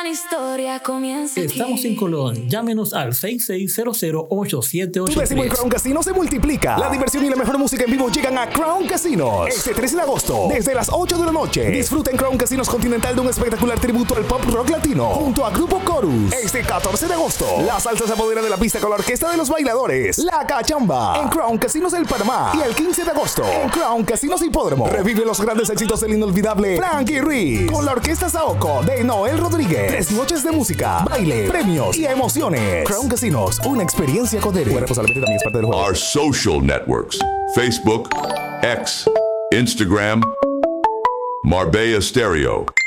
gran historia comienza aquí. Estamos en Colón. Llámenos al 66008783. Tu décimo en Crown Casino se multiplica. La diversión y la mejor música en vivo llegan a Crown Casinos. Este 13 de agosto, desde las 8 de la noche. Disfruta en Crown Casinos Continental de un espectacular tributo al pop rock latino junto a Grupo Chorus. Este 14 de agosto, la salsa se apodera de la pista con la orquesta de los bailadores La Cachamba en Crown Casinos del Panamá. Y el 15 de agosto, en Crown Casinos Hipódromo, revive los grandes éxitos del inolvidable Frankie Ruiz con la orquesta Saoko de Noel Rodríguez. 3 noches de música, baile, premios y emociones. Crown Casinos, una experiencia Codere. Responsablemente también es parte del juego. Our social networks: Facebook, X, Instagram, Marbella Stereo.